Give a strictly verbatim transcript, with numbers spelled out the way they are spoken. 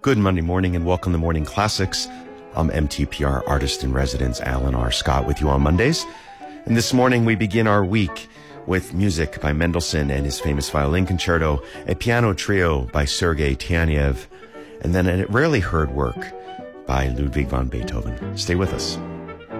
Good Monday morning and welcome to Morning Classics. I'm M T P R artist in residence Alan R. Scott with you on Mondays. And this morning we begin our week with music by Mendelssohn and his famous violin concerto, a piano trio by Sergei Tianev, and then a rarely heard work by Ludwig van Beethoven. Stay with us.